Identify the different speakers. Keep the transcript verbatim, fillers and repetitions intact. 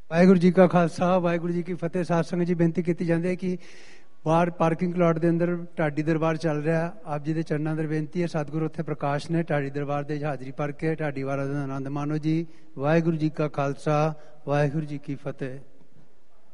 Speaker 1: ਵਾਹਿਗੁਰੂ ਜੀ ਕਾ ਖਾਲਸਾ ਵਾਹਿਗੁਰੂ ਜੀ ਕੀ ਫਤਿਹ। ਸਾਧ ਸੰਗਤ ਜੀ, ਬੇਨਤੀ ਕੀਤੀ ਜਾਂਦੀ ਹੈ ਕਿ ਬਾਹਰ ਪਾਰਕਿੰਗ ਪਲਾਟ ਦੇ ਅੰਦਰ ਢਾਡੀ ਦਰਬਾਰ ਚੱਲ ਰਿਹਾ। ਆਪ ਜੀ ਦੇ ਚਰਨਾਂ ਅੰਦਰ ਬੇਨਤੀ ਹੈ, ਸਤਿਗੁਰੂ ਉੱਥੇ ਪ੍ਰਕਾਸ਼ ਨੇ। ਢਾਡੀ ਦਰਬਾਰ ਦੇ ਹਾਜ਼ਰੀ ਭਰ ਕੇ ਢਾਡੀ ਵਾਲਾ ਦਾ ਆਨੰਦ ਮਾਣੋ ਜੀ। ਵਾਹਿਗੁਰੂ ਜੀ ਕਾ ਖਾਲਸਾ ਵਾਹਿਗੁਰੂ ਜੀ ਕੀ ਫਤਿਹ।